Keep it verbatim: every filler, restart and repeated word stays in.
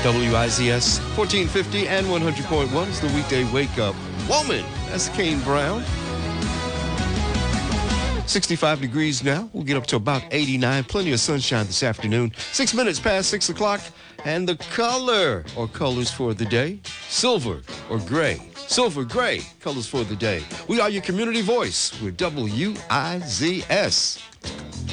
W I Z S fourteen fifty and one hundred point one is the weekday wake up. Woman, that's Kane Brown. sixty-five degrees now. We'll get up to about eighty-nine. Plenty of sunshine this afternoon. Six minutes past six o'clock. And the color or colors for the day, silver or gray. Silver, gray, colors for the day. We are your community voice with W I Z S.